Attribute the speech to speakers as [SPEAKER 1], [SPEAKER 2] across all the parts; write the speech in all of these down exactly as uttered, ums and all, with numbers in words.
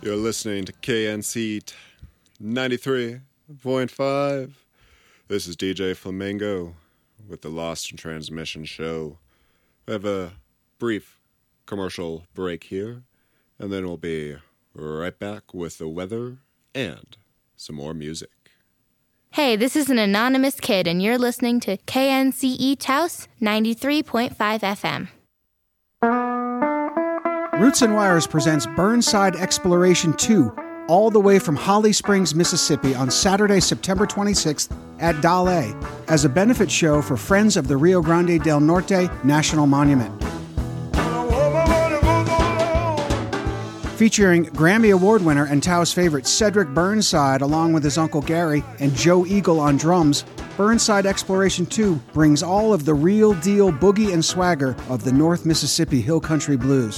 [SPEAKER 1] You're listening to K N C ninety-three point five. This is D J Flamingo with the Lost in Transmission show. We have a brief commercial break here, and then we'll be right back with the weather and some more music.
[SPEAKER 2] Hey, this is an anonymous kid, and you're listening to K N C E Taos ninety-three point five F M.
[SPEAKER 3] Roots and Wires presents Burnside Exploration two, all the way from Holly Springs, Mississippi, on Saturday, September twenty-sixth at Dale, as a benefit show for Friends of the Rio Grande del Norte National Monument. Featuring Grammy Award winner and Taos favorite Cedric Burnside, along with his Uncle Gary and Joe Eagle on drums, Burnside Exploration two brings all of the real deal boogie and swagger of the North Mississippi Hill Country Blues.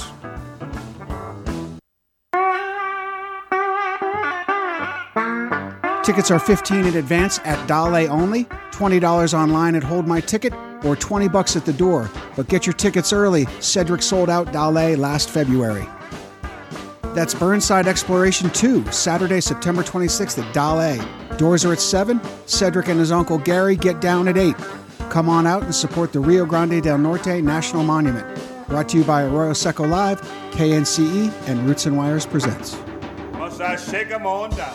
[SPEAKER 3] Tickets are fifteen dollars in advance at Dale only, twenty dollars online at Hold My Ticket, or twenty bucks at the door. But get your tickets early. Cedric sold out Dale last February. That's Burnside Exploration two, Saturday, September twenty-sixth at Dale. Doors are at seven. Cedric and his Uncle Gary get down at eight. Come on out and support the Rio Grande del Norte National Monument. Brought to you by Arroyo Seco Live, K N C E, and Roots and Wires presents.
[SPEAKER 4] Must I shake 'em on down?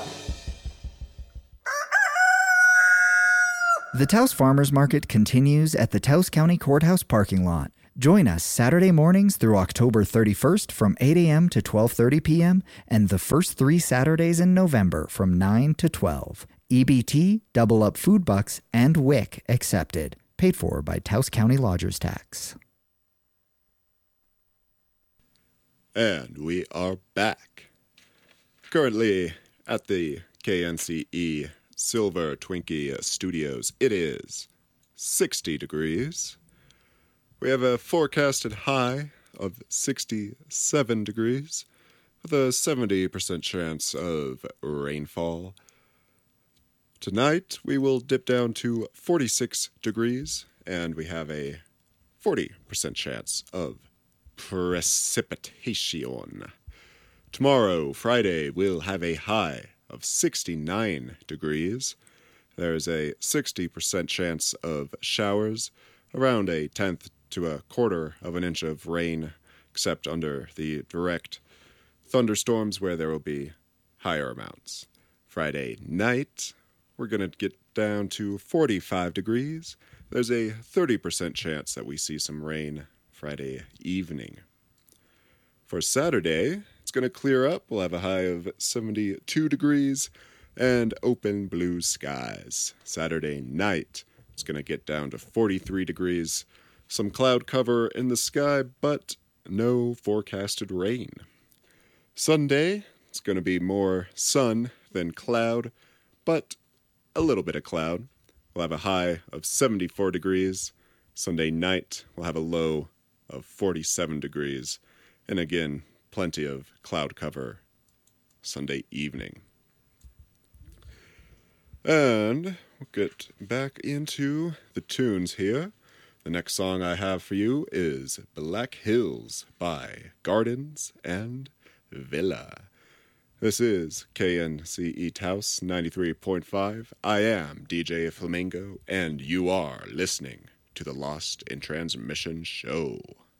[SPEAKER 5] The Taos Farmers Market continues at the Taos County Courthouse parking lot. Join us Saturday mornings through October thirty-first from eight a.m. to twelve thirty p.m. and the first three Saturdays in November from nine to twelve. E B T, Double Up Food Bucks, and W I C accepted. Paid for by Taos County Lodgers Tax.
[SPEAKER 1] And we are back. Currently at the K N C E Silver Twinkie Studios, it is sixty degrees. We have a forecasted high of sixty-seven degrees with a seventy percent chance of rainfall. Tonight, we will dip down to forty-six degrees, and we have a forty percent chance of precipitation. Tomorrow, Friday, we'll have a high of sixty-nine degrees. There's a sixty percent chance of showers, around a tenth to a quarter of an inch of rain, except under the direct thunderstorms where there will be higher amounts. Friday night, we're going to get down to forty-five degrees. There's a thirty percent chance that we see some rain Friday evening. For Saturday, it's going to clear up. We'll have a high of seventy-two degrees and open blue skies. Saturday night, it's going to get down to forty-three degrees. Some cloud cover in the sky, but no forecasted rain. Sunday, it's going to be more sun than cloud, but a little bit of cloud. We'll have a high of seventy-four degrees. Sunday night, we'll have a low of forty-seven degrees. And again, plenty of cloud cover Sunday evening. And we'll get back into the tunes here. The next song I have for you is Black Hills by Gardens and Villa. This is K N C E Taos ninety-three point five. I am D J Flamingo, and you are listening to the Lost in Transmission show.